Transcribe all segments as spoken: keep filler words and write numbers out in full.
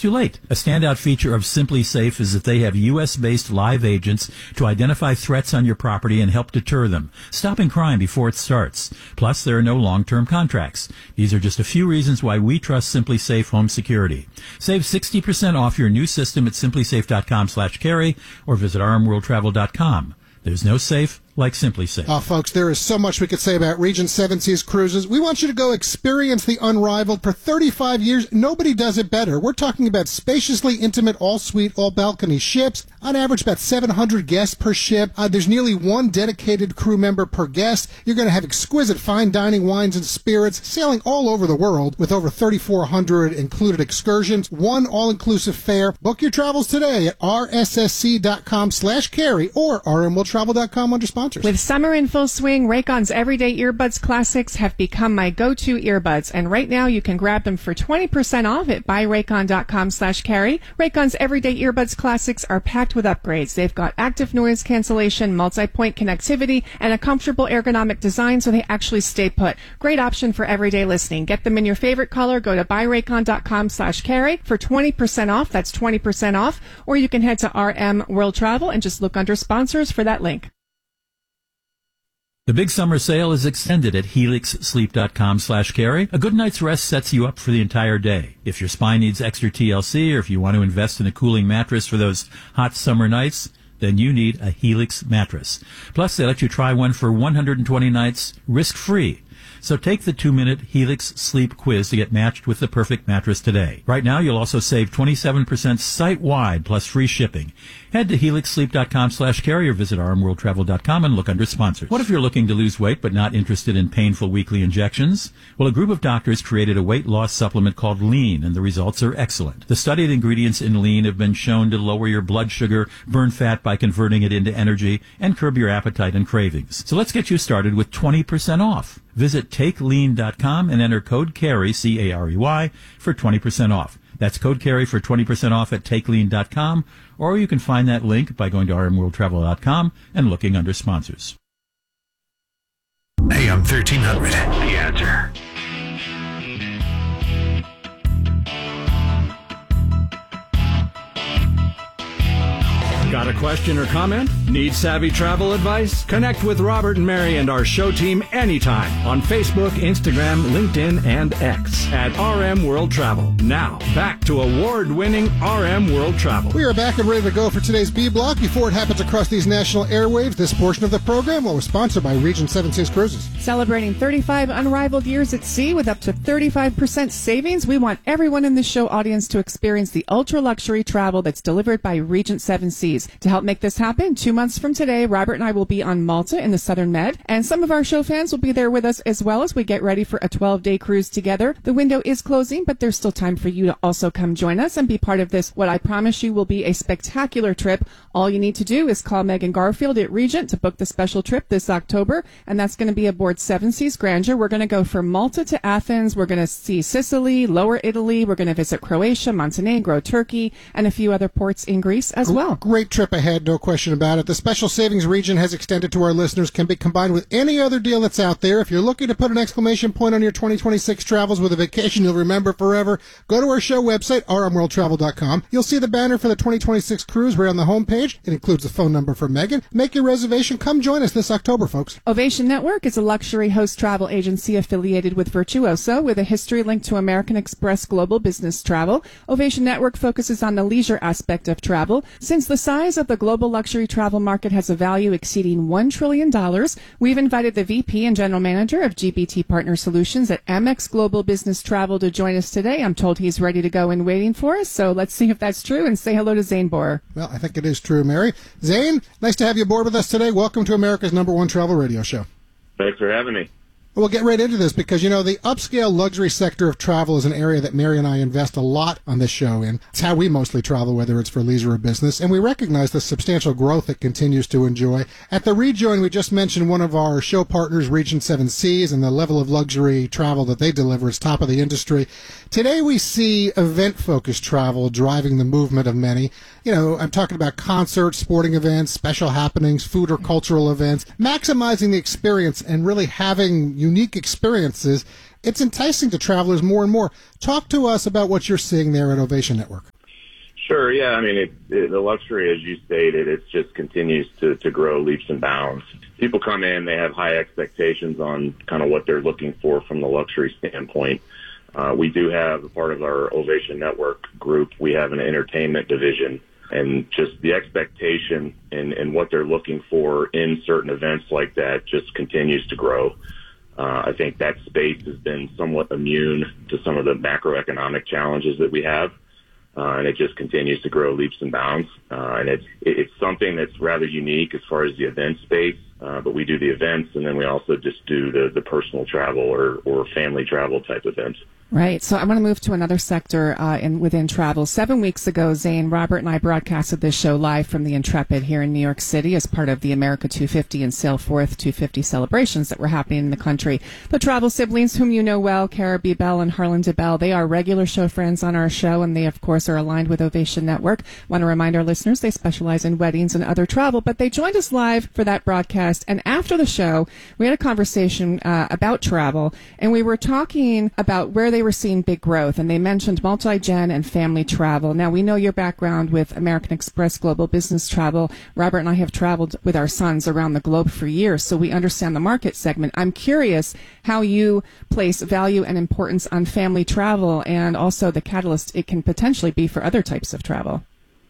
too late. A standout feature of Simply Safe is that they have U S-based live agents to identify threats on your property and help deter them, stopping crime before it starts. Plus, there are no long-term contracts. These are just a few reasons why we trust Simply Safe Home Security. Save sixty percent off your new system at simply safe dot com slash carry or visit r m world travel dot com. There's no safe like Simply Safe. Oh, folks, there is so much we could say about Regent Seven Seas Cruises. We want you to go experience the unrivaled. For thirty-five years, nobody does it better. We're talking about spaciously intimate, all-suite, all-balcony ships. On average, about seven hundred guests per ship. Uh, there's nearly one dedicated crew member per guest. You're going to have exquisite fine dining, wines, and spirits, sailing all over the world with over thirty-four hundred included excursions. One all-inclusive fare. Book your travels today at r s s c dot com slash carry or r m world travel dot com under sponsors. With summer in full swing, Raycon's Everyday Earbuds Classics have become my go-to earbuds, and right now you can grab them for twenty percent off at buy raycon dot com slash carry. Raycon's Everyday Earbuds Classics are packed with upgrades. They've got active noise cancellation, multi-point connectivity, and a comfortable ergonomic design so they actually stay put. Great option for everyday listening. Get them in your favorite color. Go to buy raycon dot com slash carry for twenty percent off. That's twenty percent off. Or you can head to R M World Travel and just look under sponsors for that link. The big summer sale is extended at helix sleep dot com slash carry. A good night's rest sets you up for the entire day. If your spine needs extra T L C or if you want to invest in a cooling mattress for those hot summer nights, then you need a Helix mattress. Plus, they let you try one for one hundred twenty nights risk-free. So take the two-minute Helix Sleep Quiz to get matched with the perfect mattress today. Right now, you'll also save twenty-seven percent site-wide plus free shipping. Head to helix sleep dot com slash carry or visit r m world travel dot com and look under sponsors. What if you're looking to lose weight but not interested in painful weekly injections? Well, a group of doctors created a weight loss supplement called Lean, and the results are excellent. The studied ingredients in Lean have been shown to lower your blood sugar, burn fat by converting it into energy, and curb your appetite and cravings. So let's get you started with twenty percent off. Visit take lean dot com and enter code CARRY, C A R E Y, for twenty percent off. That's code CARRY for twenty percent off at take lean dot com, or you can find that link by going to r m world travel dot com and looking under sponsors. A M thirteen hundred, The Answer. Got a question or comment? Need savvy travel advice? Connect with Robert and Mary and our show team anytime on Facebook, Instagram, LinkedIn, and X at R M World Travel. Now, back to award-winning R M World Travel. We are back and ready to go for today's B Block. Before it happens across these national airwaves, this portion of the program was sponsored by Regent Seven Seas Cruises. Celebrating thirty-five unrivaled years at sea with up to thirty-five percent savings, we want everyone in the show audience to experience the ultra-luxury travel that's delivered by Regent Seven Seas. To help make this happen, two months from today, Robert and I will be on Malta in the Southern Med, and some of our show fans will be there with us as well as we get ready for a twelve-day cruise together. The window is closing, but there's still time for you to also come join us and be part of this, what I promise you will be a spectacular trip. All you need to do is call Megan Garfield at Regent to book the special trip this October, and that's going to be aboard Seven Seas Grandeur. We're going to go from Malta to Athens. We're going to see Sicily, Lower Italy. We're going to visit Croatia, Montenegro, Turkey, and a few other ports in Greece as well. Great trip ahead, no question about it. The special savings Regent has extended to our listeners can be combined with any other deal that's out there. If you're looking to put an exclamation point on your twenty twenty-six travels with a vacation you'll remember forever, go to our show website, r m world travel dot com. You'll see the banner for the twenty twenty-six cruise right on the homepage. It includes the phone number for Megan. Make your reservation. Come join us this October, folks. Ovation Network is a luxury host travel agency affiliated with Virtuoso with a history linked to American Express Global Business Travel. Ovation Network focuses on the leisure aspect of travel. Since the size of the global luxury travel market has a value exceeding one trillion dollars, we've invited the V P and General Manager of G B T Partner Solutions at Amex Global Business Travel to join us today. I'm told he's ready to go and waiting for us, so let's see if that's true and say hello to Zane Borer. Well, I think it is true, Mary. Zane, nice to have you aboard with us today. Welcome to America's number one travel radio show. Thanks for having me. We'll get right into this because, you know, the upscale luxury sector of travel is an area that Mary and I invest a lot on this show in. It's how we mostly travel, whether it's for leisure or business, and we recognize the substantial growth it continues to enjoy. At the Rejoin, we just mentioned one of our show partners, Regent Seven Seas, and the level of luxury travel that they deliver is top of the industry. Today we see event-focused travel driving the movement of many. You know, I'm talking about concerts, sporting events, special happenings, food or cultural events, maximizing the experience and really having unique experiences. It's enticing to travelers more and more. Talk to us about what you're seeing there at Ovation Network. Sure, yeah. I mean, it, it, the luxury, as you stated, it just continues to, to grow leaps and bounds. People come in, they have high expectations on kind of what they're looking for from the luxury standpoint. Uh, we do have a part of our Ovation Network group. We have an entertainment division, and just the expectation and, and what they're looking for in certain events like that just continues to grow. Uh, I think that space has been somewhat immune to some of the macroeconomic challenges that we have. Uh, and it just continues to grow leaps and bounds. Uh, and it's, it's something that's rather unique as far as the event space. Uh, but we do the events, and then we also just do the, the personal travel or, or family travel type events. Right. So I want to move to another sector uh, in within travel. Seven weeks ago, Zane, Robert, and I broadcasted this show live from the Intrepid here in New York City as part of the America two fifty and Sailforth two fifty celebrations that were happening in the country. The travel siblings, whom you know well, Cara B. Bell and Harlan DeBell, they are regular show friends on our show, and they, of course, are aligned with Ovation Network. Want to remind our listeners they specialize in weddings and other travel, but they joined us live for that broadcast. And after the show, we had a conversation uh, about travel, and we were talking about where they were seeing big growth, and they mentioned multi-gen and family travel. Now, we know your background with American Express Global Business Travel. Robert and I have traveled with our sons around the globe for years, so we understand the market segment. I'm curious how you place value and importance on family travel and also the catalyst it can potentially be for other types of travel.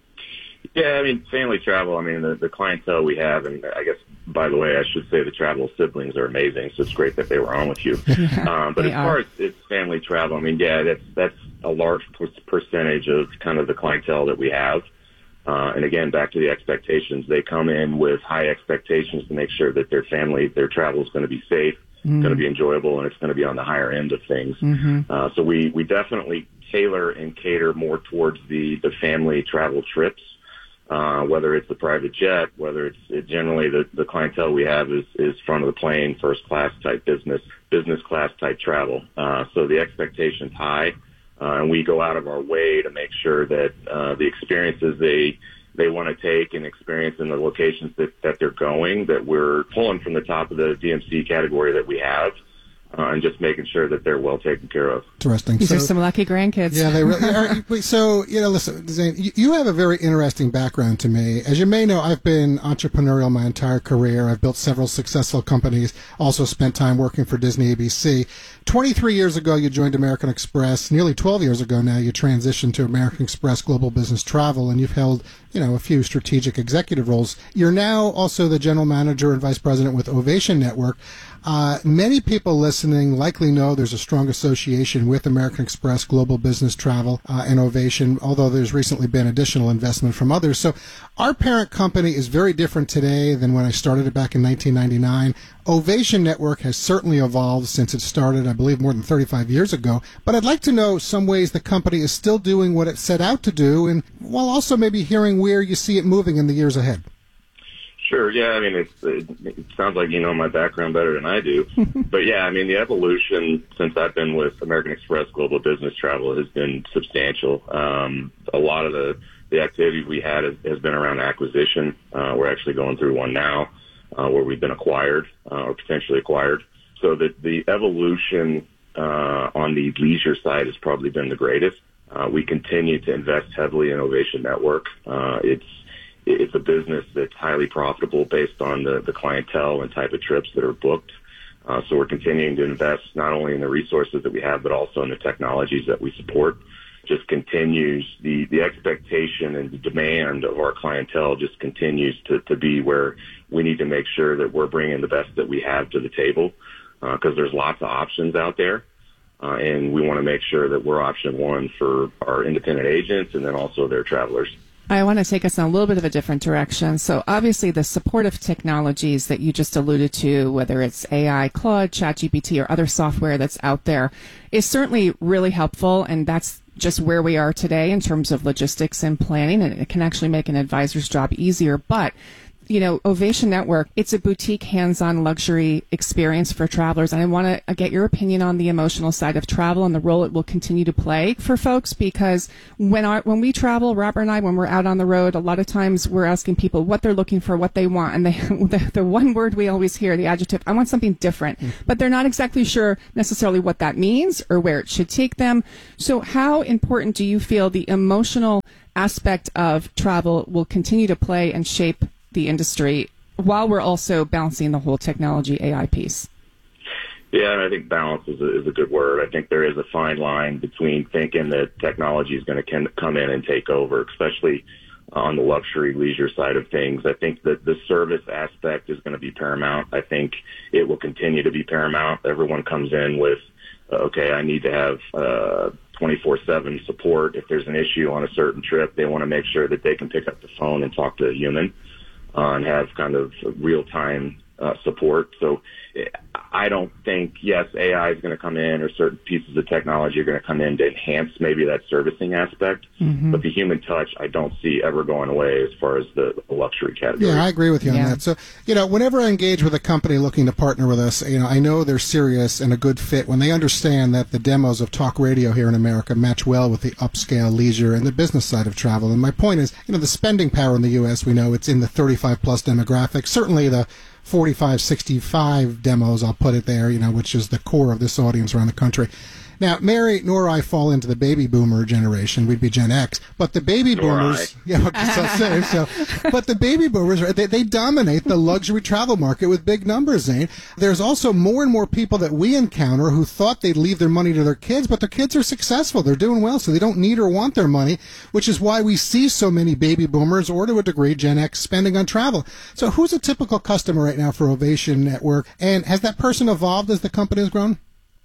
Yeah, I mean, family travel, I mean, the, the clientele we have, and I guess, by the way, I should say the travel siblings are amazing, so it's great that they were on with you. Yeah, um, but as far as it's family travel, I mean, yeah, that's that's a large percentage of kind of the clientele that we have. Uh, and again, back to the expectations, they come in with high expectations to make sure that their family, their travel is going to be safe, mm-hmm. going to be enjoyable, and it's going to be on the higher end of things. Mm-hmm. Uh, so we, we definitely tailor and cater more towards the, the family travel trips. Uh, whether it's the private jet, whether it's it generally the, the clientele we have is, is front of the plane, first class type business, business class type travel. Uh, so the expectation's high, uh, and we go out of our way to make sure that uh, the experiences they they want to take and experience in the locations that, that they're going, that we're pulling from the top of the D M C category that we have. Uh, and just making sure that they're well taken care of. Interesting. These so, are some lucky grandkids. Yeah, they really are. So, you know, listen, Zane, you, you have a very interesting background to me. As you may know, I've been entrepreneurial my entire career. I've built several successful companies, also spent time working for Disney A B C. twenty-three years ago, you joined American Express. Nearly twelve years ago now, you transitioned to American Express Global Business Travel, and you've held, you know, a few strategic executive roles. You're now also the general manager and vice president with Ovation Network. Uh, many people listening likely know there's a strong association with American Express Global Business Travel uh, and Ovation, although there's recently been additional investment from others. So our parent company is very different today than when I started it back in nineteen ninety-nine. Ovation Network has certainly evolved since it started, I believe, more than thirty-five years ago. But I'd like to know some ways the company is still doing what it set out to do, and while also maybe hearing where you see it moving in the years ahead. Sure. Yeah. I mean, it's, it, it sounds like you know my background better than I do. But yeah, I mean, the evolution since I've been with American Express Global Business Travel has been substantial. Um, a lot of the, the activity we had has, has been around acquisition. Uh, we're actually going through one now uh, where we've been acquired uh, or potentially acquired. So the, the evolution uh, on the leisure side has probably been the greatest. Uh, we continue to invest heavily in Ovation Network. Uh, it's It's a business that's highly profitable based on the, the clientele and type of trips that are booked. Uh, so we're continuing to invest not only in the resources that we have, but also in the technologies that we support. Just continues, the, the expectation and the demand of our clientele just continues to, to be where we need to make sure that we're bringing the best that we have to the table, because uh, there's lots of options out there. Uh, and we want to make sure that we're option one for our independent agents and then also their travelers. I want to take us in a little bit of a different direction. So obviously the supportive technologies that you just alluded to, whether it's A I, Claude, ChatGPT, or other software that's out there, is certainly really helpful, and that's just where we are today in terms of logistics and planning, and it can actually make an advisor's job easier. But you know, Ovation Network, it's a boutique, hands-on luxury experience for travelers. And I want to get your opinion on the emotional side of travel and the role it will continue to play for folks, because when our, when we travel, Robert and I, when we're out on the road, a lot of times we're asking people what they're looking for, what they want. And they, the, the one word we always hear, the adjective, I want something different. Mm. But they're not exactly sure necessarily what that means or where it should take them. So how important do you feel the emotional aspect of travel will continue to play and shape the industry while we're also balancing the whole technology A I piece? Yeah, and I think balance is a, is a good word. I think there is a fine line between thinking that technology is going to come in and take over, especially on the luxury leisure side of things. I think that the service aspect is going to be paramount. I think it will continue to be paramount. Everyone comes in with, okay, I need to have uh, twenty-four seven support. If there's an issue on a certain trip, they want to make sure that they can pick up the phone and talk to a human uh, and have kind of real-time uh, support. So I don't think, yes, A I is going to come in or certain pieces of technology are going to come in to enhance maybe that servicing aspect. Mm-hmm. But the human touch, I don't see ever going away as far as the luxury category. Yeah, I agree with you yeah. on that. So, you know, whenever I engage with a company looking to partner with us, you know, I know they're serious and a good fit when they understand that the demos of talk radio here in America match well with the upscale leisure and the business side of travel. And my point is, you know, the spending power in the U S, we know it's in the thirty-five plus demographic. Certainly the forty-five, sixty-five demos, I'll put it there, you know, which is the core of this audience around the country. Now, Mary nor I fall into the baby boomer generation. We'd be Gen X. But the baby nor boomers, I. yeah, okay, so same. So, but the baby boomers, they, they dominate the luxury travel market with big numbers, Zane. There's also more and more people that we encounter who thought they'd leave their money to their kids, but their kids are successful. They're doing well, so they don't need or want their money, which is why we see so many baby boomers, or to a degree, Gen X, spending on travel. So who's a typical customer right now for Ovation Network? And has that person evolved as the company has grown?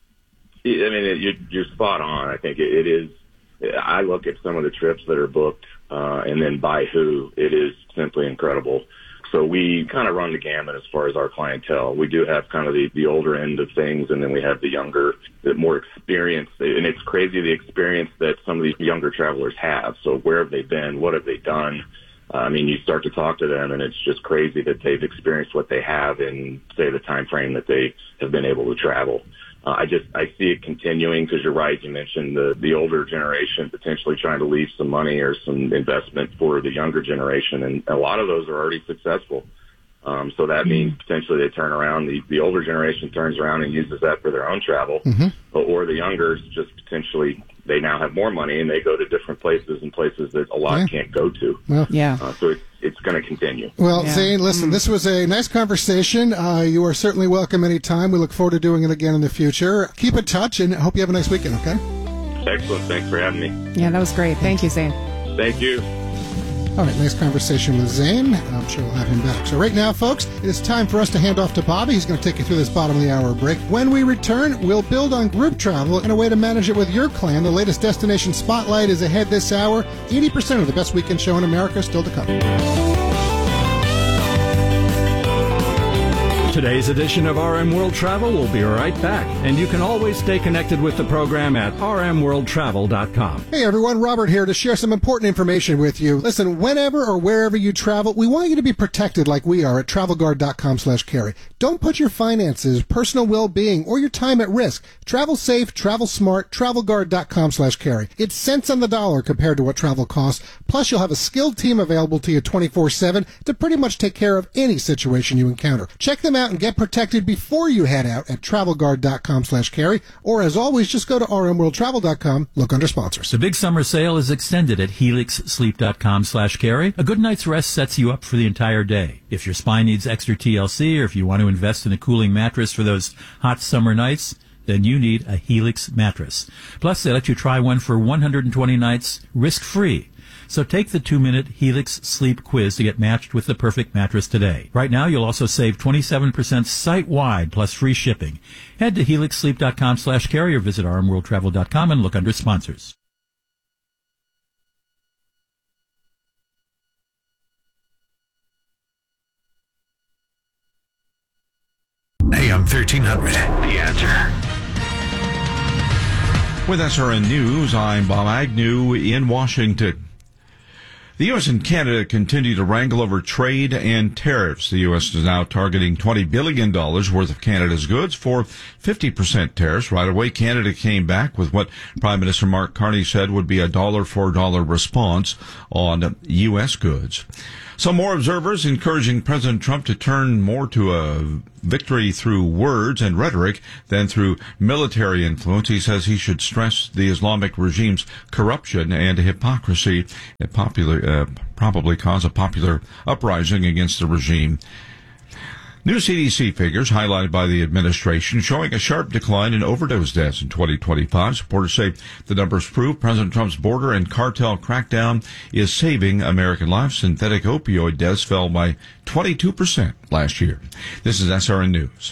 I mean, it, you're, you're spot on. I think it, it is. I look at some of the trips that are booked, uh, and then by who. It is simply incredible. So we kind of run the gamut as far as our clientele. We do have kind of the, the older end of things, and then we have the younger, the more experienced. And it's crazy the experience that some of these younger travelers have. So where have they been? What have they done? Uh, I mean, you start to talk to them, and it's just crazy that they've experienced what they have in, say, the time frame that they have been able to travel. Uh, I just, I see it continuing because you're right. You mentioned the, the older generation potentially trying to leave some money or some investment for the younger generation. And a lot of those are already successful. Um, so that means potentially they turn around, the, the older generation turns around and uses that for their own travel, mm-hmm. or, or the younger just potentially, they now have more money and they go to different places and places that a lot yeah. can't go to. Well, yeah. Uh, so it's, it's going to continue. Well, yeah. Zane, listen, mm. this was a nice conversation. Uh, you are certainly welcome anytime. We look forward to doing it again in the future. Keep in touch and hope you have a nice weekend, okay? Excellent. Thanks for having me. Yeah, that was great. Thank you, Zane. Thank you. All right, nice conversation with Zane. I'm sure we'll have him back. So right now, folks, it is time for us to hand off to Bobby. He's going to take you through this bottom of the hour break. When we return, we'll build on group travel and a way to manage it with your clan. The latest destination spotlight is ahead this hour. eighty percent of the best weekend show in America still to come. Today's edition of R M World Travel will be right back, and you can always stay connected with the program at r m world travel dot com. Hey everyone, Robert here to share some important information with you. Listen, whenever or wherever you travel, we want you to be protected like we are at travel guard dot com slash carry. Don't put your finances, personal well-being, or your time at risk. Travel safe, travel smart, travel guard dot com slash carry. It's cents on the dollar compared to what travel costs. Plus, you'll have a skilled team available to you twenty-four seven to pretty much take care of any situation you encounter. Check them out and get protected before you head out at travel guard dot com slash carry, or as always, just go to r m world travel dot com, look under sponsors. The big summer sale is extended at helix sleep dot com slash carry. A good night's rest sets you up for the entire day. If your spine needs extra T L C, or if you want to invest in a cooling mattress for those hot summer nights, then you need a Helix mattress. Plus, they let you try one for one hundred twenty nights risk-free. So take the two-minute Helix Sleep Quiz to get matched with the perfect mattress today. Right now, you'll also save twenty-seven percent site-wide plus free shipping. Head to helix sleep dot com slash carry or visit r m world travel dot com and look under sponsors. A M thirteen hundred, The Answer. With S R N News, I'm Bob Agnew in Washington. The U S and Canada continue to wrangle over trade and tariffs. The U S is now targeting twenty billion dollars worth of Canada's goods for fifty percent tariffs. Right away, Canada came back with what Prime Minister Mark Carney said would be a dollar for dollar response on U S goods. Some more observers encouraging President Trump to turn more to a victory through words and rhetoric than through military influence. He says he should stress the Islamic regime's corruption and hypocrisy. It popular, uh, probably cause a popular uprising against the regime. New C D C figures highlighted by the administration showing a sharp decline in overdose deaths in twenty twenty-five. Supporters say the numbers prove President Trump's border and cartel crackdown is saving American lives. Synthetic opioid deaths fell by twenty-two percent last year. This is S R N News.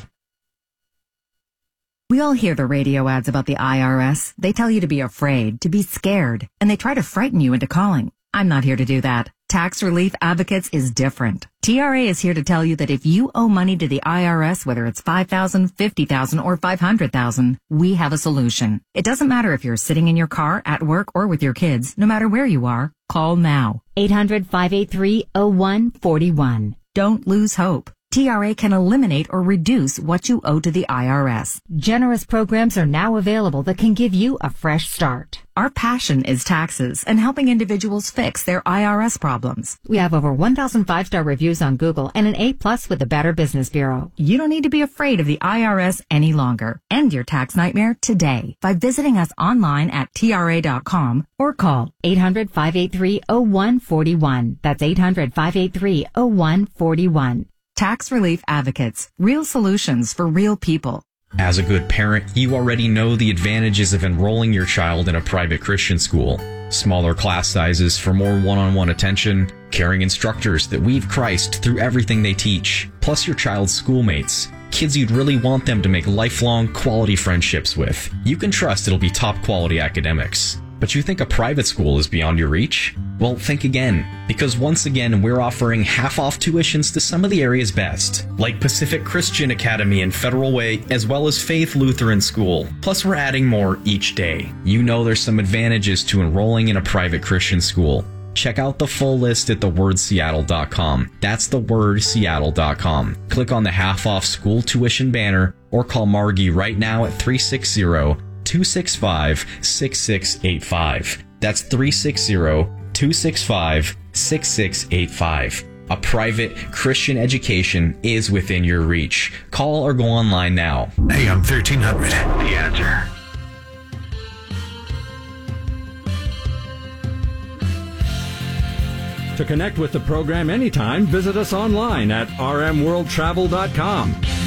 We all hear the radio ads about the I R S. They tell you to be afraid, to be scared, and they try to frighten you into calling. I'm not here to do that. Tax Relief Advocates is different. T R A is here to tell you that if you owe money to the I R S, whether it's five thousand dollars, fifty thousand dollars, or five hundred thousand dollars, we have a solution. It doesn't matter if you're sitting in your car, at work, or with your kids. No matter where you are, call now. eight hundred, five eight three, oh one four one. Don't lose hope. T R A can eliminate or reduce what you owe to the I R S. Generous programs are now available that can give you a fresh start. Our passion is taxes and helping individuals fix their I R S problems. We have over one thousand five-star reviews on Google and an A plus with the Better Business Bureau. You don't need to be afraid of the I R S any longer. End your tax nightmare today by visiting us online at T R A dot com or call eight hundred, five eight three, oh one four one. That's eight hundred, five eight three, oh one four one. Tax Relief Advocates. Real solutions for real people. As a good parent, you already know the advantages of enrolling your child in a private Christian school. Smaller class sizes for more one-on-one attention, caring instructors that weave Christ through everything they teach, plus your child's schoolmates. Kids you'd really want them to make lifelong quality friendships with. You can trust it'll be top quality academics. But you think a private school is beyond your reach? Well, think again, because once again, we're offering half-off tuitions to some of the area's best, like Pacific Christian Academy and Federal Way, as well as Faith Lutheran School. Plus, we're adding more each day. You know there's some advantages to enrolling in a private Christian school. Check out the full list at the word seattle dot com. That's the word seattle dot com. Click on the half-off school tuition banner or call Margie right now at three six zero, two six five, six six eight five. That's three six zero, two six five, six six eight five. A private Christian education is within your reach. Call or go online now. A M thirteen hundred, The Answer. To connect with the program anytime, visit us online at r m world travel dot com.